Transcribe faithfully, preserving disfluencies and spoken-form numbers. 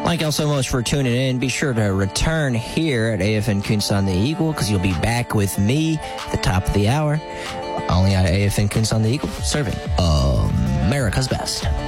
Thank y'all so much for tuning in. Be sure to return here at A F N Kunst on the Eagle, because you'll be back with me at the top of the hour, only on A F N Kunst on the Eagle, serving America's best.